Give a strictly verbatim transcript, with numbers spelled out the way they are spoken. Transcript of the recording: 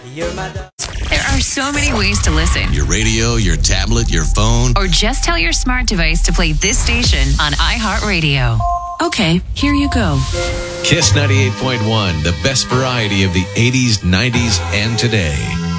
There are so many ways to listen. Your radio, your tablet, your phone. Or just tell your smart device to play this station on iHeartRadio. Okay, here you go. Kiss ninety-eight point one, the best variety of the eighties, nineties, and today.